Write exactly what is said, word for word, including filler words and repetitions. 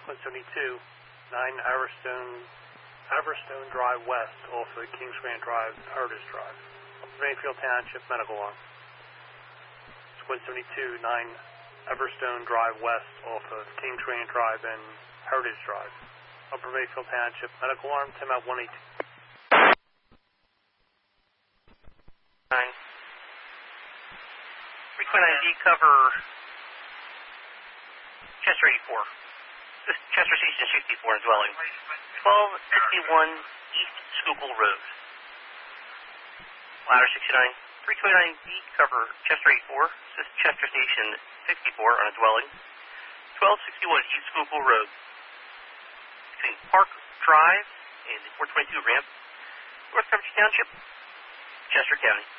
one seventy-two, nine Averstone, Averstone Drive West, off of Kings Grant Drive, Heritage Drive. Upper Mayfield Township Medical Arm. It's one seventy-two, nine Everstone Drive West, off of Kings Grant Drive and Heritage Drive. Upper Mayfield Township Medical Arm, Tim at one eighteen. nine. three twenty-nine D cover Chester eighty-four. This is Chester Station sixty-four in dwelling. twelve sixty-one East Schuylkill Road. Ladder sixty-nine. three twenty-nine D cover Chester eighty-four. This is Chester Station sixty-four on a dwelling. twelve sixty-one East Schuylkill Road. Between Park Drive and the four twenty-two ramp. North Coventry Township, Chester County.